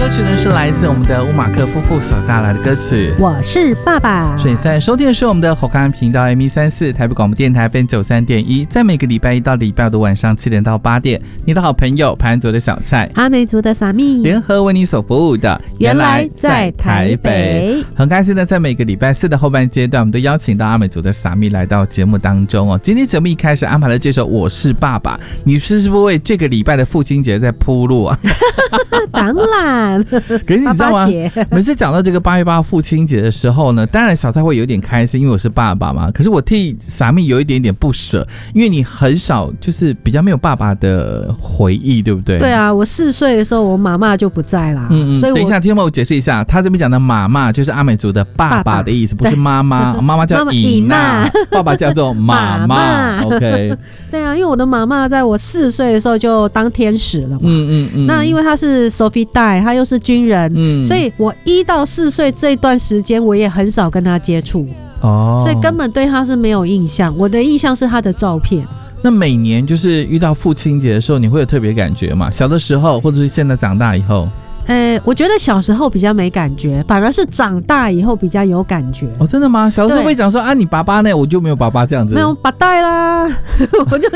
歌曲呢是来自我们的乌马克夫妇所带来的歌曲我是爸爸。 所以现在收听的是我们的火康频道 M134 台北广播电台 FM93.1， 在每个礼拜一到礼拜五的晚上7点到8点，你的好朋友潘族的小菜阿美族的撒蜜联合为你所服务的原来在台北。 很开心的在每个礼拜四的后半阶段，我们都邀请到阿美族的撒蜜来到节目当中哦。今天节目一开始安排了这首我是爸爸，你是不是为这个礼拜的父亲节在铺路啊？ 当然， 可是你知道吗？每次讲到这个8月8号父亲节的时候呢，当然小蔡会有点开心，因为我是爸爸嘛。可是我替撒蜜有一点点不舍，因为你很少就是比较没有爸爸的回忆，对不对？ 对啊，我4岁的时候我妈妈就不在啦。所以等一下，听众朋友解释一下，他这边讲的妈妈就是阿美族的爸爸的意思，不是妈妈。妈妈叫伊娜，爸爸叫做妈妈。OK， 对啊，因为我的妈妈在我4岁的时候就当天使了嘛。那因为她是 Sophie 代，她又是军人，所以我1到4岁这段时间我也很少跟她接触。所以根本对她是没有印象。我的印象是她的照片。 那每年就是遇到父亲节的时候，你会有特别感觉吗？小的时候，或者是现在长大以后？ 我觉得小时候比较没感觉，反而是长大以后比较有感觉。 哦，真的吗？小时候会讲说啊，你爸爸呢？我就没有爸爸这样子。 没有爸带啦，我就是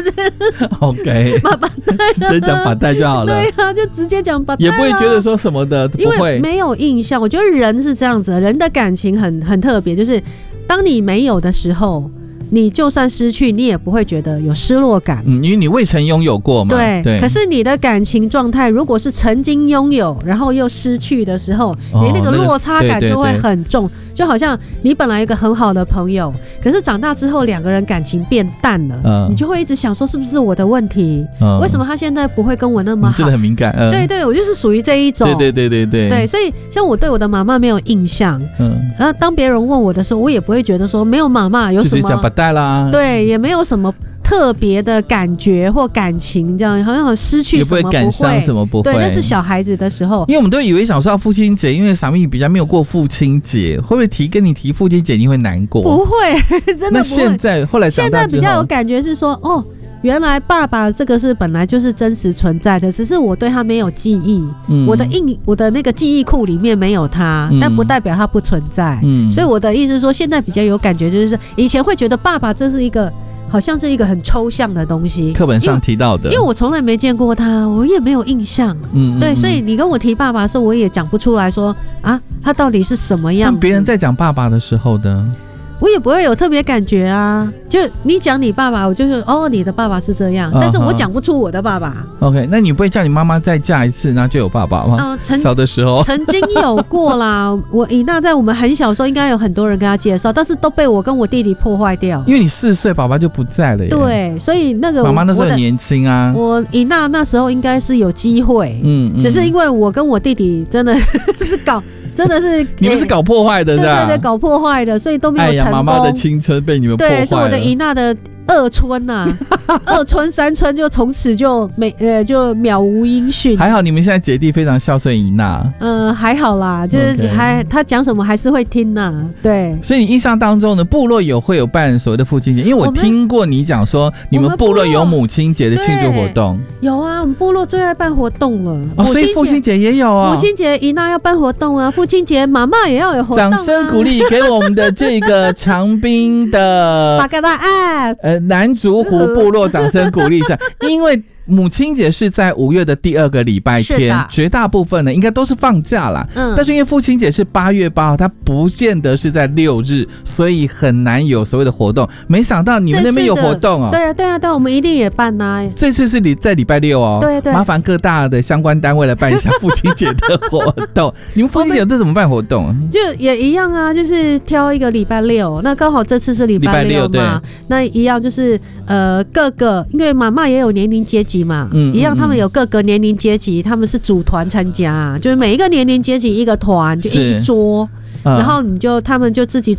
OK， 爸爸带， 直接讲爸带就好了。 对啊，就直接讲爸带， 也不会觉得说什么的，不会， 因为没有印象。我觉得人是这样子，人的感情很特别，就是当你没有的时候，你就算失去，你也不会觉得有失落感。 因为你未曾拥有过嘛。 对。可是你的感情状态，如果是曾经拥有，然后又失去的时候，你那个落差感就会很重。就好像你本来有一个很好的朋友，可是长大之后两个人感情变淡了，你就会一直想说是不是我的问题？为什么他现在不会跟我那么好？ 你真的很敏感。 对，我就是属于这一种。对，所以像我对我的妈妈没有印象。然后当别人问我的时候，我也不会觉得说没有妈妈有什么。 讲爸带啦。 对，也没有什么特别的感觉或感情，这样好像失去什么不会， 也不会感伤什么不会。 对，那是小孩子的时候。 因为我们都以为想说到父亲节，因为撒蜜比较没有过父亲节，会不会跟你提父亲节你会难过？ 不会，真的不会。 那现在后来长大之后， 现在比较有感觉是说，哦，原来爸爸这个是本来就是真实存在的，只是我对他没有记忆，我的那个记忆库里面没有他，但不代表他不存在。所以我的意思是说，现在比较有感觉，就是以前会觉得爸爸这是一个好像是一个很抽象的东西， 课本上提到的， 因为我从来没见过他，我也没有印象。对，所以你跟我提爸爸的时候，我也讲不出来说啊，他到底是什么样子。 当别人在讲爸爸的时候呢， 我也不会有特别感觉啊，就你讲你爸爸，我就说哦，你的爸爸是这样，但是我讲不出我的爸爸。 OK， 那你不会叫你妈妈再嫁一次，然后就有爸爸吗？小的时候曾经有过啦。我以娜在我们很小的时候，应该有很多人跟他介绍，但是都被我跟我弟弟破坏掉。 因为你4岁，爸爸就不在了耶。 对，所以那个妈妈那时候很年轻啊。 我以娜那时候应该是有机会，只是因为我跟我弟弟真的是真的是你们是搞破坏的， 对，搞破坏的，所以都没有成功。 妈妈的青春被你们破坏了。 对，是我的伊娜的2春呐，2春3春就从此就渺无音讯。 还好你们现在姐弟非常孝顺伊娜。 还好啦，就是他讲什么还是会听呐。对， 所以你印象当中呢，部落会有办所谓的父亲节，因为我听过你讲说你们部落有母亲节的庆祝活动。 有啊，我们部落最爱办活动了。 所以父亲节也有啊。 母亲节伊娜要办活动啊，父亲节妈妈也要有活动啊。 掌声鼓励给我们的这个长滨的巴格拉爱南竹湖部落，掌声鼓励一下，因为母亲节是在5月的第2个礼拜天，绝大部分呢应该都是放假啦。但是因为父亲节是8月8号，它不见得是在6日，所以很难有所谓的活动。没想到你们那边有活动哦。 对啊，我们一定也办啊。 这次是在礼拜6哦。 对， 麻烦各大的相关单位来办一下父亲节的活动。你们父亲节这怎么办活动？ 就也一样啊，就是挑一个礼拜6，那刚好这次是礼拜6嘛，那一样就是各个，因为妈妈也有年龄阶级嘛，一样他们有各个年龄阶级，他们是组团参加，就是每一个年龄阶级一个团，就一桌，然后他们就自己